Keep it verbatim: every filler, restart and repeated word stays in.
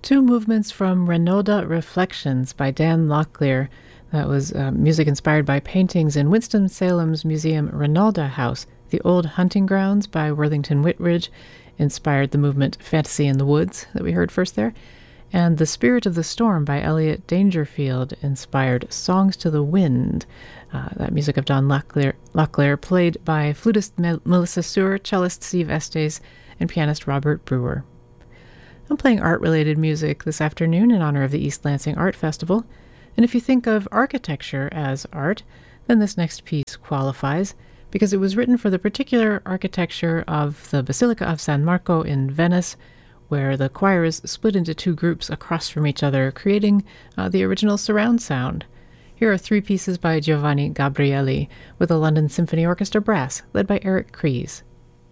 Two movements from Reynolda Reflections by Dan Locklear. That was uh, music inspired by paintings in Winston-Salem's Museum Reynolda House. The Old Hunting Grounds by Worthington Whitridge inspired the movement Fantasy in the Woods that we heard first there. And The Spirit of the Storm by Elliot Dangerfield inspired Songs to the Wind. Uh, that music of Don Locklear, Locklear, played by flutist Mel- Melissa Sewell, cellist Steve Estes, and pianist Robert Brewer. I'm playing art-related music this afternoon in honor of the East Lansing Art Festival. And if you think of architecture as art, then this next piece qualifies, because it was written for the particular architecture of the Basilica of San Marco in Venice, where the choir is split into two groups across from each other, creating uh, the original surround sound. Here are three pieces by Giovanni Gabrieli with the London Symphony Orchestra Brass, led by Eric Kries.